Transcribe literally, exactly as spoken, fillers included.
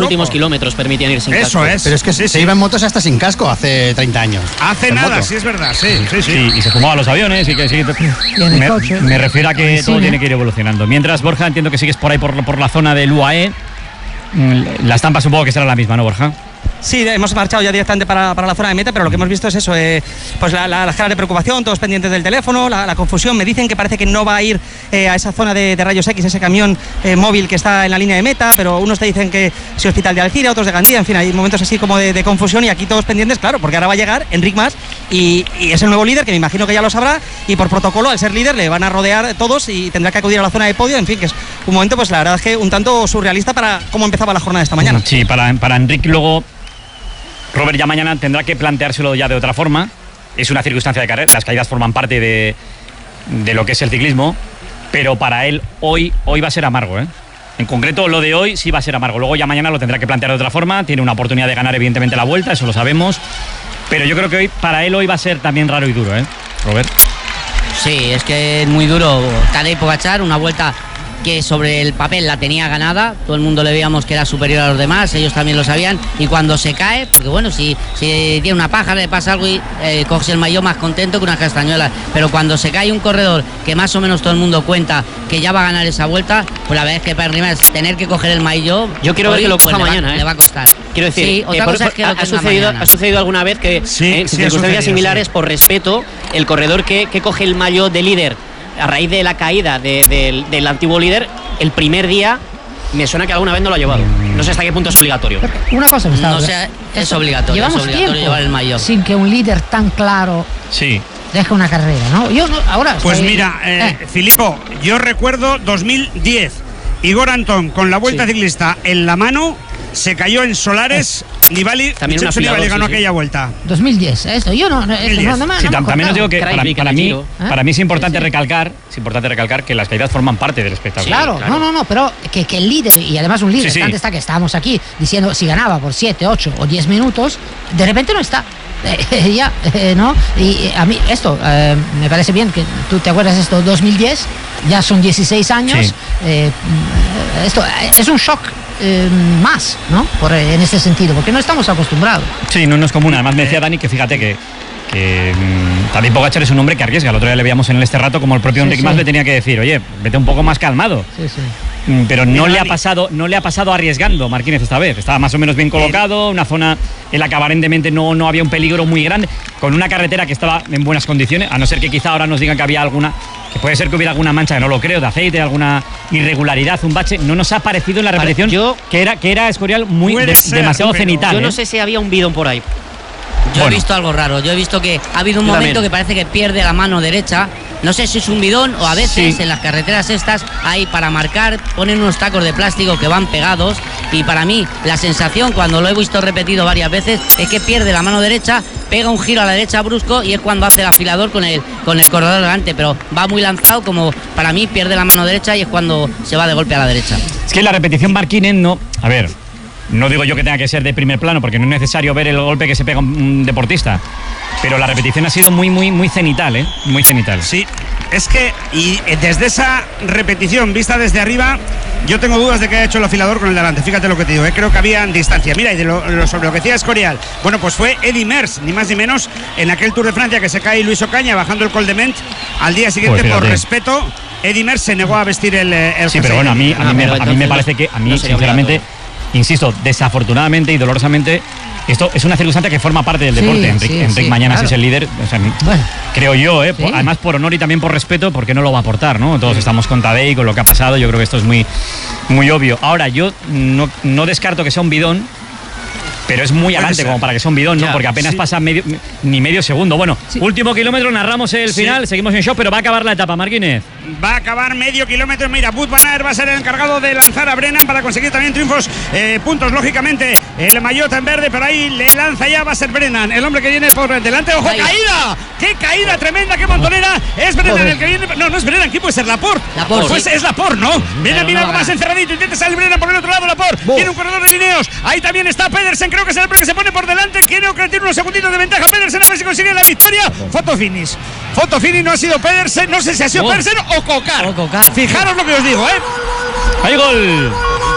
últimos kilómetros permitían ir sin Eso casco. es. Pero es que Sí, se sí. iba en motos hasta sin casco hace treinta años. Hace En nada, moto. sí es verdad, sí, sí, sí. Sí, y se fumaba los aviones y que sí. en el Me, coche. me refiero a que Sí, todo ¿eh? tiene que ir evolucionando. Mientras, Borja, entiendo que sigues por ahí por, por la zona del U A E. Mm, La estampa supongo que será la misma, ¿no, Borja? Sí, hemos marchado ya directamente para, para la zona de meta, pero lo que hemos visto es eso, eh, pues la, la, las caras de preocupación, todos pendientes del teléfono, la, la confusión. Me dicen que parece que no va a ir eh, a esa zona de, de rayos X, ese camión eh, móvil que está en la línea de meta, pero unos te dicen que si Hospital de Alcira, otros de Gandía, en fin, hay momentos así como de, de confusión y aquí todos pendientes, claro, porque ahora va a llegar Enric Mas y, y es el nuevo líder, que me imagino que ya lo sabrá, y por protocolo, al ser líder, le van a rodear todos y tendrá que acudir a la zona de podio, en fin, que es un momento, pues la verdad es que un tanto surrealista para cómo empezaba la jornada de esta mañana. Sí, para, para Enric luego, Robert ya mañana tendrá que planteárselo ya de otra forma. Es una circunstancia de carrera, las caídas forman parte de, de lo que es el ciclismo, pero para él hoy, hoy va a ser amargo, ¿eh? En concreto, lo de hoy sí va a ser amargo. Luego ya mañana lo tendrá que plantear de otra forma. Tiene una oportunidad de ganar, evidentemente, la Vuelta, eso lo sabemos. Pero yo creo que hoy, para él hoy va a ser también raro y duro, ¿eh, Robert? Sí, es que es muy duro. Tadej Pogačar, una vuelta que sobre el papel la tenía ganada, todo el mundo le veíamos que era superior a los demás, ellos también lo sabían, y cuando se cae, porque bueno, si, si tiene una paja, le pasa algo y eh, coges el maillot más contento que unas castañuelas, pero cuando se cae un corredor que más o menos todo el mundo cuenta que ya va a ganar esa vuelta, pues la verdad es que para Rimas tener que coger el maillot, Yo quiero ver hoy, que lo coja pues, le va- mañana, ¿eh? le va a costar. Quiero decir, sí, eh, otra por- cosa por- es que lo ha, tenga sucedido, mañana. ha sucedido alguna vez que Sí, eh, en sí, ha circunstancias sucedido, similares, sí. por respeto, el corredor que, que coge el maillot de líder a raíz de la caída de- del, del antiguo líder, el primer día, me suena que alguna vez no lo ha llevado. No sé hasta qué punto es obligatorio. Una cosa me estaba No sé, es obligatorio, Llevamos es obligatorio tiempo llevar el maillot. sin que un líder tan claro Sí. deje una carrera, ¿no? Yo no, ahora Pues estoy- mira, eh, eh, Filipo, yo recuerdo dos mil diez. Igor Antón con la Vuelta Sí. Ciclista en la mano, se cayó en Solares. Nibali, También un Vincenzo Nibali afilador, ganó sí, sí. aquella vuelta. dos mil diez, esto, yo no, no, esto no, no me- Sí, no me tam- también os digo acordaba. que para, Craig para en el mí, Giro. ¿Eh? para mí es importante Sí, sí. recalcar, es importante recalcar que las caídas forman parte del espectáculo. Claro, claro. no, no, no, pero que, que el líder, y además un líder, Sí, sí. antes está que estábamos aquí diciendo si ganaba por siete, ocho o diez minutos, de repente no está. Eh, ya, eh, ¿no? Y eh, a mí esto eh, me parece bien que tú te acuerdas esto, dos mil diez, ya son dieciséis años, Sí. eh, esto eh, es un shock eh, más, ¿no? Por, eh, en ese sentido, porque no estamos acostumbrados. Sí, no, no es común. Además me decía Dani que fíjate que, que mm, Tadej Pogačar es un hombre que arriesga. El otro día le veíamos en el este rato como el propio Sí, Enric sí. Mas le tenía que decir, oye, vete un poco más calmado. Sí, sí. Mm, Pero no Mira, le ha Dani. pasado, no le ha pasado arriesgando Marquínez esta vez. Estaba más o menos bien colocado, una zona en la que aparentemente no, no había un peligro muy grande, con una carretera que estaba en buenas condiciones, a no ser que quizá ahora nos digan que había alguna, que puede ser que hubiera alguna mancha, que no lo creo, de aceite, alguna irregularidad, un bache. No nos ha parecido en la Vale, repetición yo- que era que era Escorial muy Puede de- ser, demasiado pero cenital. Yo no ¿eh? sé si había un bidón por ahí. Yo Bueno. he visto algo raro, yo he visto que ha habido un Yo momento también. que parece que pierde la mano derecha, no sé si es un bidón o a veces Sí. en las carreteras estas hay para marcar, ponen unos tacos de plástico que van pegados y para mí la sensación cuando lo he visto repetido varias veces es que pierde la mano derecha, pega un giro a la derecha brusco y es cuando hace el afilador con el, con el corredor delante, pero va muy lanzado como para mí pierde la mano derecha y es cuando se va de golpe a la derecha. Es que la repetición Marquínez no. A ver, no digo yo que tenga que ser de primer plano, porque no es necesario ver el golpe que se pega un deportista. Pero la repetición ha sido muy, muy, muy cenital, ¿eh? Muy cenital. Sí, es que y eh, desde esa repetición vista desde arriba, yo tengo dudas de que haya hecho el afilador con el delante. Fíjate lo que te digo, ¿eh? Creo que había distancia. Mira, y de lo, lo- sobre lo que decía Escorial, bueno, pues fue Eddy Merckx, ni más ni menos, en aquel Tour de Francia que se cae Luis Ocaña bajando el Col de Ment. Al día siguiente, Pues por fíjate. respeto, Eddy Merckx se negó a vestir el, eh, el Sí, jersey pero bueno, a mí, de- a mí, Ah, me, pero a mí me entonces parece no- que, a mí, no sería sinceramente, obligatorio. insisto, desafortunadamente y dolorosamente, esto es una circunstancia que forma parte del Sí, deporte. Enric, sí, Enric sí, mañana claro. es el líder, o sea, Bueno, creo yo, ¿eh? Por- Sí. además por honor y también por respeto, porque no lo va a aportar, ¿no? Todos estamos con Tadej, con lo que ha pasado, yo creo que esto es muy, muy obvio. Ahora, yo no, no descarto que sea un bidón, pero es muy Puede adelante ser. como para que sea un bidón, ¿no? Ya, Porque apenas sí. pasa medio, ni medio segundo. Bueno, Sí. último kilómetro, narramos el Sí. final, seguimos en show, pero va a acabar la etapa, Marquínez. Va a acabar medio kilómetro. Mira, Wout van Aert va a ser el encargado de lanzar a Brennan para conseguir también triunfos, eh, puntos, lógicamente. El maillot en verde, pero ahí le lanza ya, va a ser Brennan, el hombre que viene por delante. ¡Ojo, Ahí. caída! ¡Qué caída tremenda, qué montonera! Es Brennan Joder. el que viene. No, no es Brennan, ¿quién puede ser? Laporte. Laporte, Pues sí. es Laporte, ¿no? Viene, Pero mira no algo más gana. encerradito. Intenta salir Brennan por el otro lado, Laporte. Bo. Tiene un corredor de Lineos. Ahí también está Pedersen, creo que es el hombre que se pone por delante. Creo que tiene unos segunditos de ventaja. Pedersen, a ver si consigue la victoria. Foto finish. Foto finish, no ha sido Pedersen. No sé si ha sido Oh. Pedersen o Cocar. O Cocar. Fijaros lo que os digo, ¿eh? ¡Hay gol!